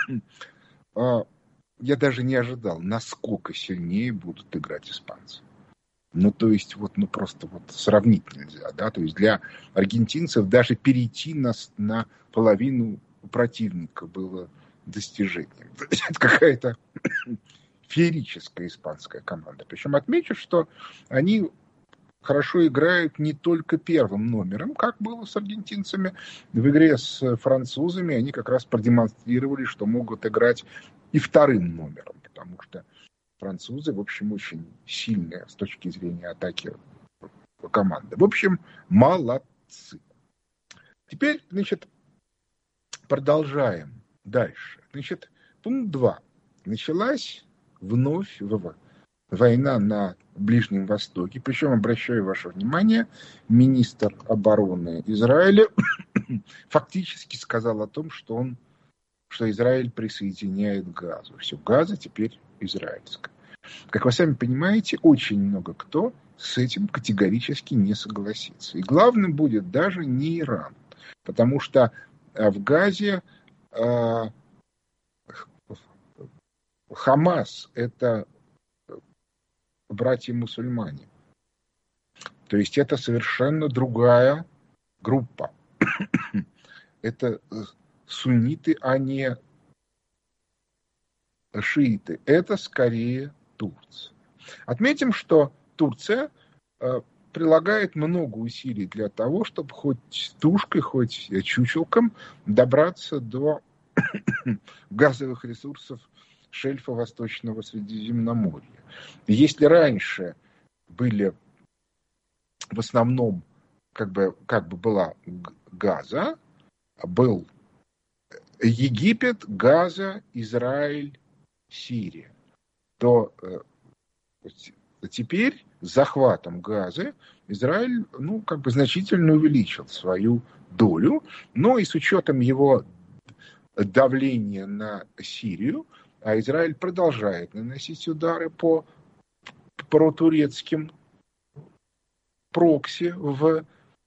я даже не ожидал, насколько сильнее будут играть испанцы. Просто сравнить нельзя, да, то есть для аргентинцев даже перейти на половину противника было достижением. Это какая-то феерическая испанская команда. Причем отмечу, что они хорошо играют не только первым номером, как было с аргентинцами. В игре с французами они как раз продемонстрировали, что могут играть и вторым номером, потому что французы, в общем, очень сильные с точки зрения атаки команды. В общем, молодцы. Теперь, продолжаем дальше. Пункт 2. Началась вновь война на Ближнем Востоке. Причем, обращаю ваше внимание, министр обороны Израиля фактически сказал о том, что Израиль присоединяет Газу. Все, Газа теперь израильская. Как вы сами понимаете, очень много кто с этим категорически не согласится. И главным будет даже не Иран. Потому что в Газе Хамас – это братья-мусульмане. То есть это совершенно другая группа. Это сунниты, а не шииты. Это скорее Турция. Отметим, что Турция прилагает много усилий для того, чтобы хоть тушкой, хоть чучелком добраться до газовых ресурсов шельфа Восточного Средиземноморья. Если раньше были в основном, как бы была Газа, был Египет, Газа, Израиль, Сирия, то теперь с захватом Газы Израиль, значительно увеличил свою долю, но и с учетом его давления на Сирию, а Израиль продолжает наносить удары по протурецким прокси в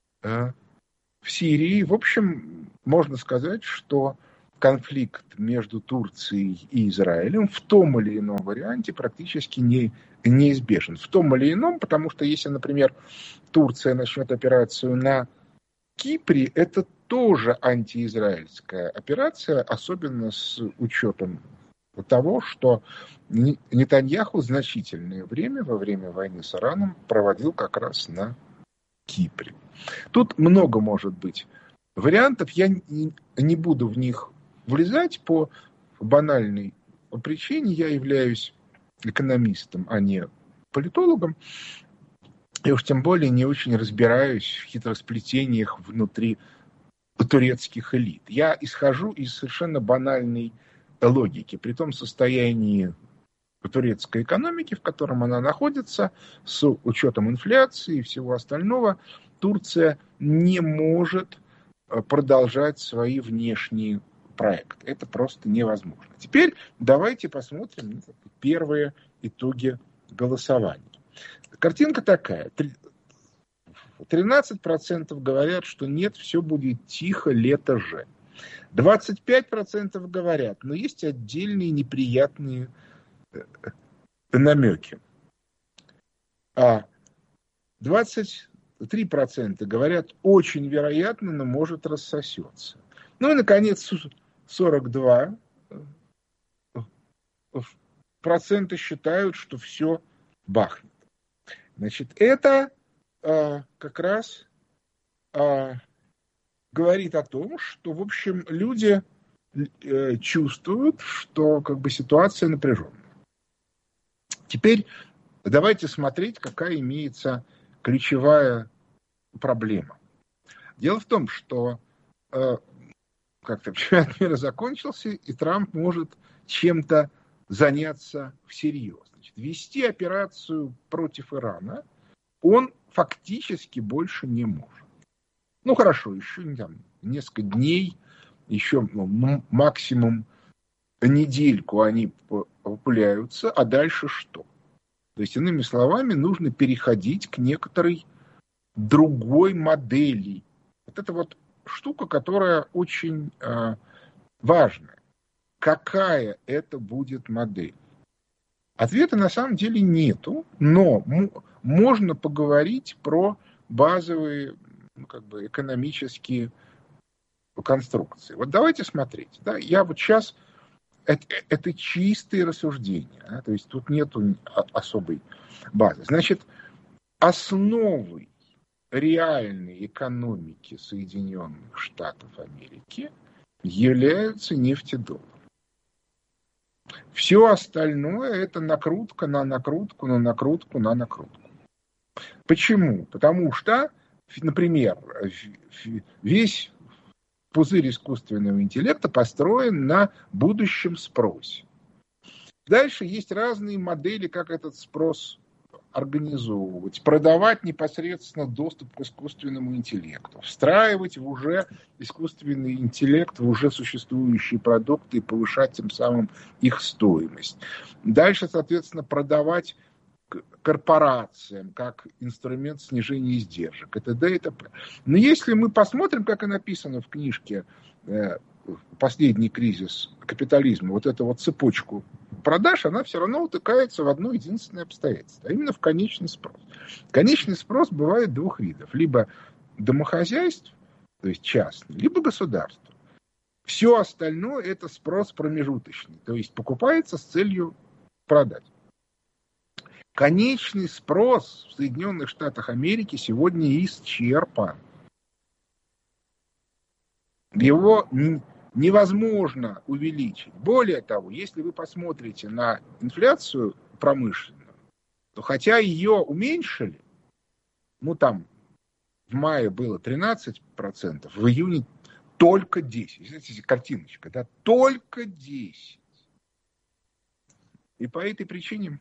Сирии. В общем, можно сказать, что конфликт между Турцией и Израилем в том или ином варианте практически неизбежен. В том или ином, потому что если, например, Турция начнет операцию на Кипре, это тоже антиизраильская операция, особенно с учетом того, что Нетаньяху значительное время во время войны с Ираном проводил как раз на Кипре. Тут много может быть вариантов. Я не буду в них влезать по банальной причине. Я являюсь экономистом, а не политологом. И уж тем более не очень разбираюсь в хитросплетениях внутри турецких элит. Я исхожу из совершенно банальной логики. При том состоянии турецкой экономики, в котором она находится, с учетом инфляции и всего остального, Турция не может продолжать свои внешние проекты. Это просто невозможно. Теперь давайте посмотрим первые итоги голосования. Картинка такая. 13% говорят, что нет, все будет тихо, лето же. 25% говорят, но есть отдельные неприятные намеки. А 23% говорят, очень вероятно, но может рассосется. Ну и, наконец, 42% считают, что все бахнет. Значит, это как раз говорит о том, что, в общем, люди чувствуют, что ситуация напряженная. Теперь давайте смотреть, какая имеется ключевая проблема. Дело в том, что чемпионат мира закончился, и Трамп может чем-то заняться всерьез. Значит, вести операцию против Ирана он фактически больше не может. Ну, хорошо, еще несколько дней, еще максимум недельку они популяются, а дальше что? То есть, иными словами, нужно переходить к некоторой другой модели. Вот это вот штука, которая очень важная. Какая это будет модель? Ответа на самом деле нету, но можно поговорить про базовые экономические конструкции. Вот давайте смотреть. Да, я вот сейчас... Это чистые рассуждения. Да, то есть тут нету особой базы. Значит, основой реальной экономики Соединенных Штатов Америки являются нефтедоллары. Все остальное это накрутка на накрутку, на накрутку, на накрутку. Почему? Потому что, например, весь пузырь искусственного интеллекта построен на будущем спросе. Дальше есть разные модели, как этот спрос организовывать, продавать непосредственно доступ к искусственному интеллекту, встраивать в уже искусственный интеллект в уже существующие продукты и повышать тем самым их стоимость. Дальше, соответственно, продавать корпорациям как инструмент снижения издержек. Это т.д. и т.п. Но если мы посмотрим, как и написано в книжке «Последний кризис капитализма», вот эту вот цепочку продаж, она все равно утыкается в одно единственное обстоятельство, а именно в конечный спрос. Конечный спрос бывает двух видов. Либо домохозяйств, то есть частный, либо государство. Все остальное это спрос промежуточный, то есть покупается с целью продать. Конечный спрос в Соединенных Штатах Америки сегодня исчерпан. Его невозможно увеличить. Более того, если вы посмотрите на инфляцию промышленную, то хотя ее уменьшили, ну там в мае было 13%, в июне только 10%. Знаете, картиночка, да, только 10%. И по этой причине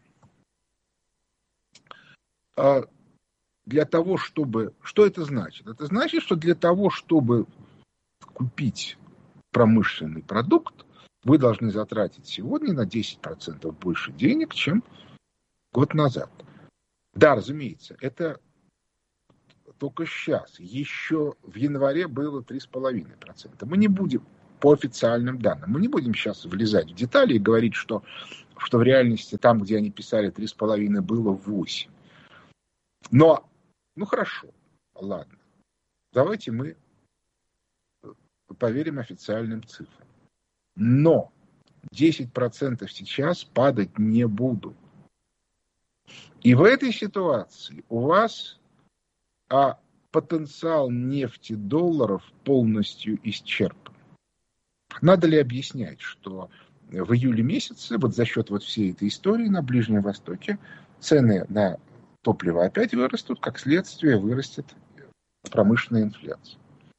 для того, чтобы... Что это значит? Это значит, что для того, чтобы купить промышленный продукт, вы должны затратить сегодня на 10% больше денег, чем год назад. Да, разумеется, это только сейчас. Еще в январе было 3,5%. Мы не будем, по официальным данным, мы не будем сейчас влезать в детали и говорить, что в реальности там, где они писали 3,5%, было 8%. Но, ну хорошо, ладно. Давайте мы поверим официальным цифрам. Но 10% сейчас падать не будут. И в этой ситуации у вас потенциал нефти долларов полностью исчерпан. Надо ли объяснять, что в июле месяце вот за счет вот всей этой истории на Ближнем Востоке цены на топливо опять вырастут, как следствие вырастет промышленная инфляция.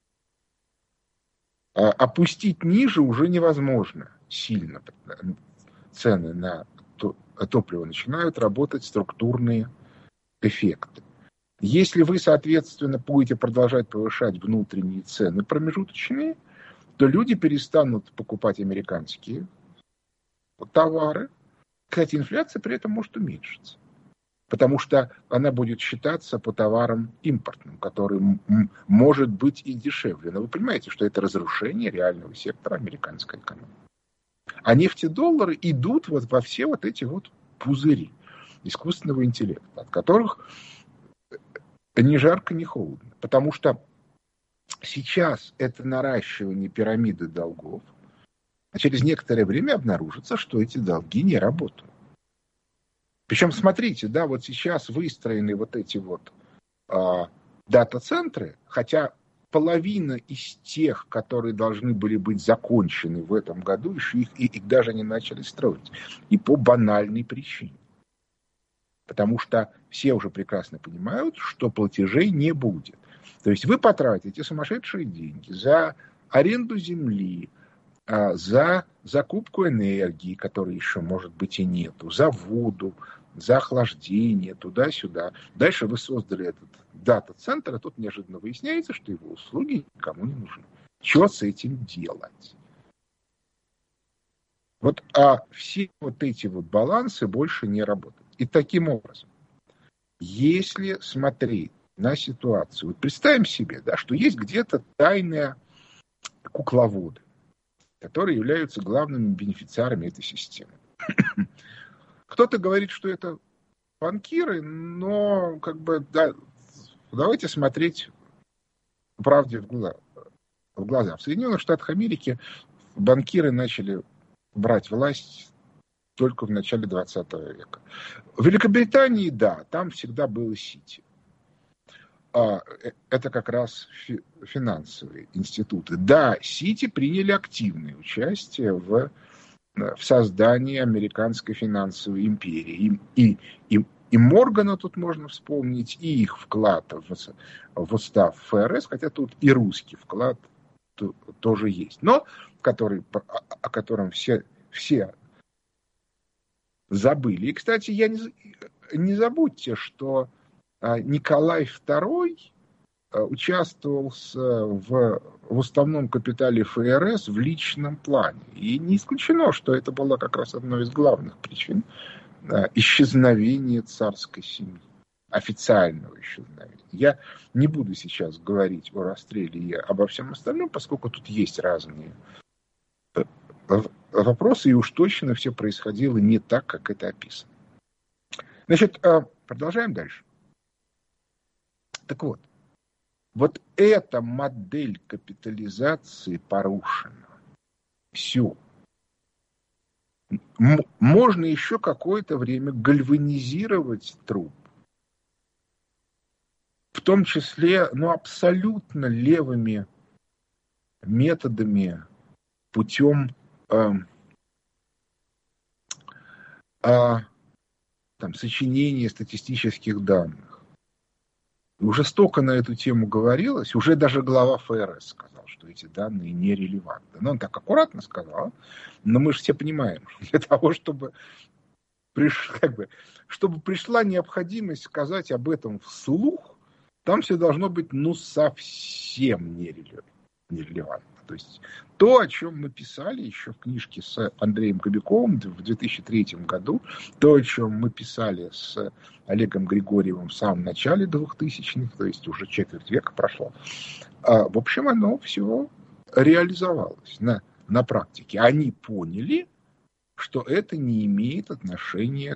Опустить ниже уже невозможно сильно. Цены на топливо начинают работать структурные эффекты. Если вы, соответственно, будете продолжать повышать внутренние цены промежуточные, то люди перестанут покупать американские товары. Кстати, инфляция при этом может уменьшиться, потому что она будет считаться по товарам импортным, который может быть и дешевле. Но вы понимаете, что это разрушение реального сектора американской экономики. А нефтедоллары идут вот во все вот эти вот пузыри искусственного интеллекта, от которых ни жарко, ни холодно. Потому что сейчас это наращивание пирамиды долгов, а через некоторое время обнаружится, что эти долги не работают. Причем, смотрите, да, вот сейчас выстроены вот эти вот дата-центры, хотя половина из тех, которые должны были быть закончены в этом году, еще их даже не начали строить. И по банальной причине. Потому что все уже прекрасно понимают, что платежей не будет. То есть вы потратите сумасшедшие деньги за аренду земли, за закупку энергии, которой еще, может быть, и нету, за воду, за охлаждение, туда-сюда. Дальше вы создали этот дата-центр, а тут неожиданно выясняется, что его услуги никому не нужны. Что с этим делать? Вот, все вот эти вот балансы больше не работают. И таким образом, если смотреть на ситуацию, вот представим себе, да, что есть где-то тайные кукловоды, которые являются главными бенефициарами этой системы. Кто-то говорит, что это банкиры, но как бы да, давайте смотреть правде в глаза. В Соединенных Штатах Америки банкиры начали брать власть только в начале 20 века. В Великобритании, да, там всегда было Сити. Это как раз финансовые институты. Да, Сити приняли активное участие в создании американской финансовой империи. И Моргана тут можно вспомнить, и их вклад в устав ФРС, хотя тут и русский вклад тоже есть, но о котором все забыли. И, кстати, не забудьте, что Николай II участвовал в уставном капитале ФРС в личном плане. И не исключено, что это была как раз одной из главных причин исчезновения царской семьи, официального исчезновения. Я не буду сейчас говорить о расстреле и обо всем остальном, поскольку тут есть разные вопросы, и уж точно все происходило не так, как это описано. Значит, продолжаем дальше. Так вот эта модель капитализации порушена. Все. Можно еще какое-то время гальванизировать труп. В том числе, абсолютно левыми методами, путем там, сочинение статистических данных. И уже столько на эту тему говорилось, уже даже глава ФРС сказал, что эти данные нерелевантны. Но он так аккуратно сказал, но мы же все понимаем, для того, чтобы пришла необходимость сказать об этом вслух, там все должно быть совсем нерелевантно. То есть то, о чем мы писали еще в книжке с Андреем Кобяковым в 2003 году, то, о чем мы писали с Олегом Григорьевым в самом начале 2000-х, то есть уже четверть века прошло, в общем, оно все реализовалось на практике. Они поняли, что это не имеет отношения